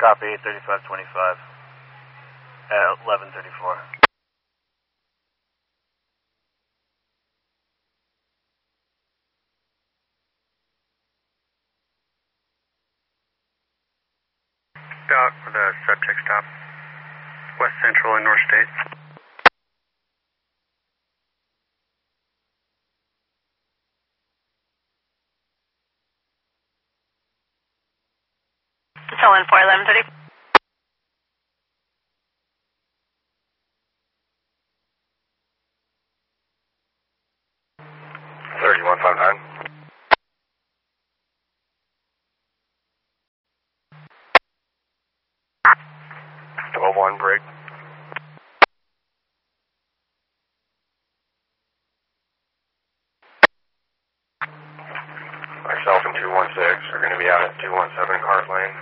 Copy, 3525 at 1134. About for the subject stop, West Central and North State. Solon 4, 1130. $31.59. 12-1 break. Myself and 216 are going to be out at 217 Cart Lane.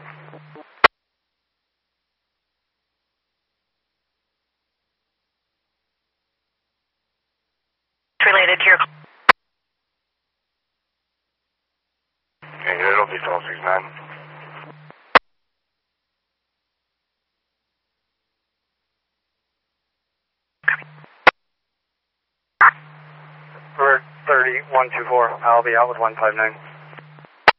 Related to your call. Okay, it'll be 1269. We're 3124. I'll be out with 159.